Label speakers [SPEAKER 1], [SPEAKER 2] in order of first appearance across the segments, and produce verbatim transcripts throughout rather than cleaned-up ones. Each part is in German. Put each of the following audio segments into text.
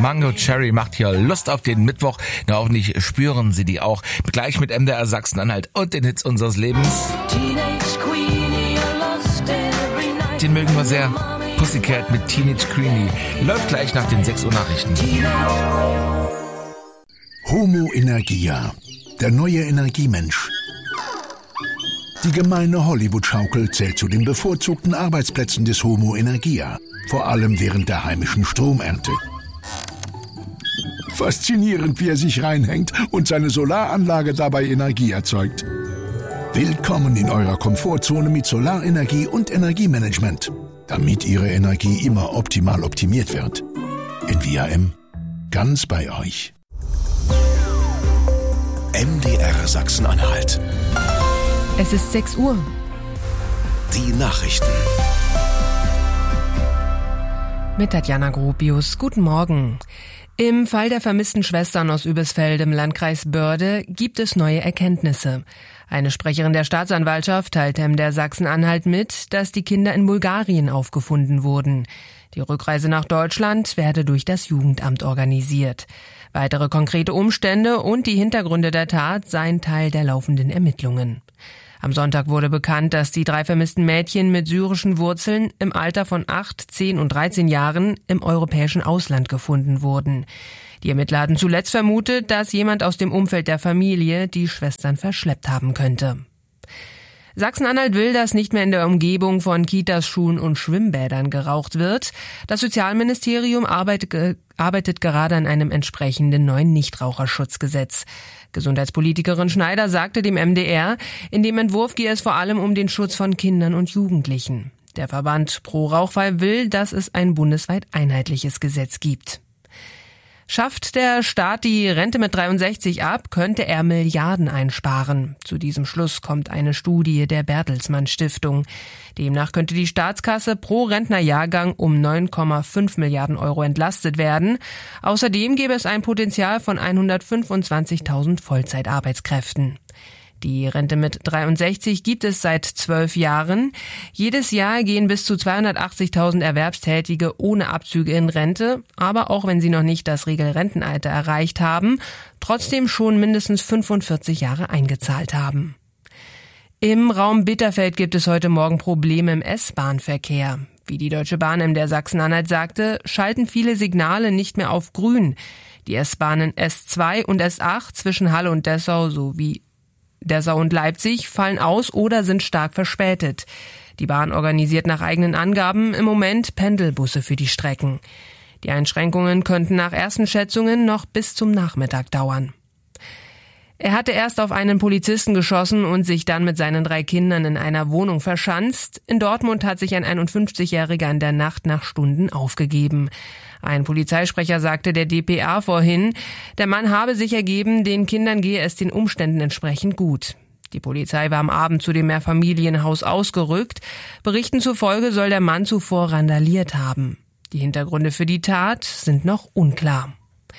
[SPEAKER 1] Mango Cherry macht hier Lust auf den Mittwoch. Na, hoffentlich spüren Sie die auch. Gleich mit M D R Sachsen-Anhalt und den Hits unseres Lebens. Den mögen wir sehr. Pussycat mit Teenage Queenie. Läuft gleich nach den sechs Uhr Nachrichten.
[SPEAKER 2] Homo Energia, der neue Energiemensch. Die gemeine Hollywood-Schaukel zählt zu den bevorzugten Arbeitsplätzen des Homo Energia, vor allem während der heimischen Stromernte. Faszinierend, wie er sich reinhängt und seine Solaranlage dabei Energie erzeugt. Willkommen in eurer Komfortzone mit Solarenergie und Energiemanagement, damit Ihre Energie immer optimal optimiert wird. In V A M, ganz bei euch.
[SPEAKER 3] M D R Sachsen-Anhalt.
[SPEAKER 4] Es ist sechs Uhr.
[SPEAKER 3] Die Nachrichten.
[SPEAKER 4] Mit Tatjana Gropius. Guten Morgen. Im Fall der vermissten Schwestern aus Übelsfeld im Landkreis Börde gibt es neue Erkenntnisse. Eine Sprecherin der Staatsanwaltschaft teilte M D R Sachsen-Anhalt mit, dass die Kinder in Bulgarien aufgefunden wurden. Die Rückreise nach Deutschland werde durch das Jugendamt organisiert. Weitere konkrete Umstände und die Hintergründe der Tat seien Teil der laufenden Ermittlungen. Am Sonntag wurde bekannt, dass die drei vermissten Mädchen mit syrischen Wurzeln im Alter von acht, zehn und dreizehn Jahren im europäischen Ausland gefunden wurden. Die Ermittler hatten zuletzt vermutet, dass jemand aus dem Umfeld der Familie die Schwestern verschleppt haben könnte. Sachsen-Anhalt will, dass nicht mehr in der Umgebung von Kitas, Schulen und Schwimmbädern geraucht wird. Das Sozialministerium arbeitet, arbeitet gerade an einem entsprechenden neuen Nichtraucherschutzgesetz. Gesundheitspolitikerin Schneider sagte dem M D R, in dem Entwurf gehe es vor allem um den Schutz von Kindern und Jugendlichen. Der Verband Pro Rauchfrei will, dass es ein bundesweit einheitliches Gesetz gibt. Schafft der Staat die Rente mit dreiundsechzig ab, könnte er Milliarden einsparen. Zu diesem Schluss kommt eine Studie der Bertelsmann Stiftung. Demnach könnte die Staatskasse pro Rentnerjahrgang um neun Komma fünf Milliarden Euro entlastet werden. Außerdem gäbe es ein Potenzial von hundertfünfundzwanzigtausend Vollzeitarbeitskräften. Die Rente mit dreiundsechzig gibt es seit zwölf Jahren. Jedes Jahr gehen bis zu zweihundertachtzigtausend Erwerbstätige ohne Abzüge in Rente, aber auch wenn sie noch nicht das Regelrentenalter erreicht haben, trotzdem schon mindestens fünfundvierzig Jahre eingezahlt haben. Im Raum Bitterfeld gibt es heute Morgen Probleme im S-Bahn-Verkehr. Wie die Deutsche Bahn M D R Sachsen-Anhalt sagte, schalten viele Signale nicht mehr auf grün. Die S-Bahnen S zwei und S acht zwischen Halle und Dessau sowie Dessau und Leipzig fallen aus oder sind stark verspätet. Die Bahn organisiert nach eigenen Angaben im Moment Pendelbusse für die Strecken. Die Einschränkungen könnten nach ersten Schätzungen noch bis zum Nachmittag dauern. Er hatte erst auf einen Polizisten geschossen und sich dann mit seinen drei Kindern in einer Wohnung verschanzt. In Dortmund hat sich ein einundfünfzigjähriger in der Nacht nach Stunden aufgegeben. Ein Polizeisprecher sagte der D P A vorhin, der Mann habe sich ergeben, den Kindern gehe es den Umständen entsprechend gut. Die Polizei war am Abend zu dem Mehrfamilienhaus ausgerückt. Berichten zufolge soll der Mann zuvor randaliert haben. Die Hintergründe für die Tat sind noch unklar.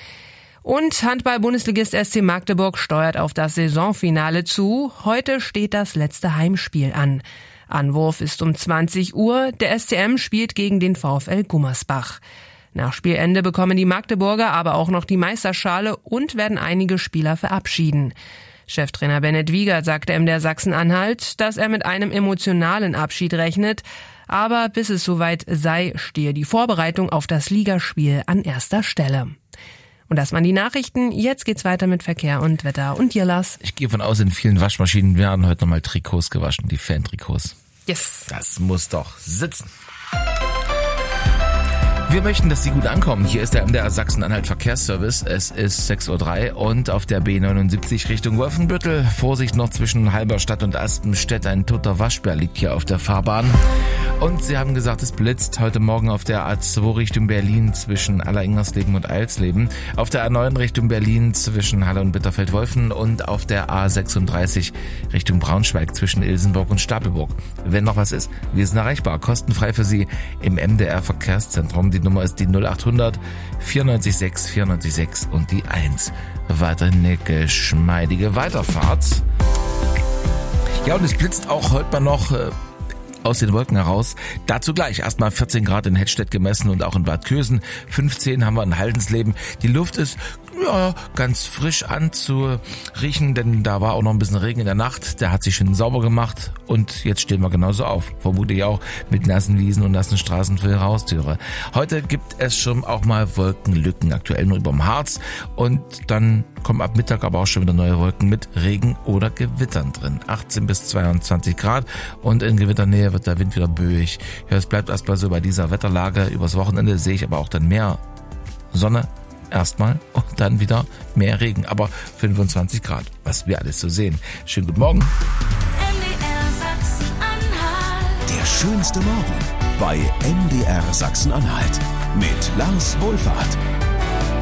[SPEAKER 4] Und Handball-Bundesligist S C Magdeburg steuert auf das Saisonfinale zu. Heute steht das letzte Heimspiel an. Anwurf ist um zwanzig Uhr. Der S C M spielt gegen den VfL Gummersbach. Nach Spielende bekommen die Magdeburger aber auch noch die Meisterschale und werden einige Spieler verabschieden. Cheftrainer Bennett Wiegert sagte M D R Sachsen-Anhalt, dass er mit einem emotionalen Abschied rechnet. Aber bis es soweit sei, stehe die Vorbereitung auf das Ligaspiel an erster Stelle. Und das waren die Nachrichten. Jetzt geht's weiter mit Verkehr und Wetter. Und dir, Lars?
[SPEAKER 1] Ich gehe von aus, in vielen Waschmaschinen werden heute nochmal Trikots gewaschen, die Fan-Trikots.
[SPEAKER 4] Yes.
[SPEAKER 1] Das muss doch sitzen. Wir möchten, dass Sie gut ankommen. Hier ist der M D R Sachsen-Anhalt Verkehrsservice. Es ist sechs Uhr drei und auf der B neunundsiebzig Richtung Wolfenbüttel. Vorsicht noch zwischen Halberstadt und Aspenstedt. Ein toter Waschbär liegt hier auf der Fahrbahn. Und Sie haben gesagt, es blitzt heute Morgen auf der A zwei Richtung Berlin zwischen Aller-Ingersleben und Eilsleben. Auf der A neun Richtung Berlin zwischen Halle und Bitterfeld-Wolfen und auf der A sechsunddreißig Richtung Braunschweig zwischen Ilsenburg und Stapelburg. Wenn noch was ist, wir sind erreichbar. Kostenfrei für Sie im M D R Verkehrszentrum. Die Nummer ist die null achthundert vierundneunzig sechs vierundneunzig sechs und die eins. Weiterhin eine geschmeidige Weiterfahrt. Ja, und es blitzt auch heute mal noch äh, aus den Wolken heraus. Dazu gleich erstmal vierzehn Grad in Hettstedt gemessen und auch in Bad Kösen. fünfzehn haben wir in Haldensleben. Die Luft ist ja ganz frisch anzuriechen, denn da war auch noch ein bisschen Regen in der Nacht. Der hat sich schön sauber gemacht und jetzt stehen wir genauso auf. Vermute ich auch mit nassen Wiesen und nassen Straßen für die Haustüre. Heute gibt es schon auch mal Wolkenlücken, aktuell nur überm Harz. Und dann kommen ab Mittag aber auch schon wieder neue Wolken mit Regen oder Gewittern drin. achtzehn bis zweiundzwanzig Grad und in Gewitternähe wird der Wind wieder böig. Ja, es bleibt erstmal so bei dieser Wetterlage. Übers Wochenende sehe ich aber auch dann mehr Sonne erstmal und dann wieder mehr Regen. Aber fünfundzwanzig Grad, was wir alles so sehen. Schönen guten Morgen.
[SPEAKER 3] Der schönste Morgen bei M D R Sachsen-Anhalt mit Lars Wohlfahrt.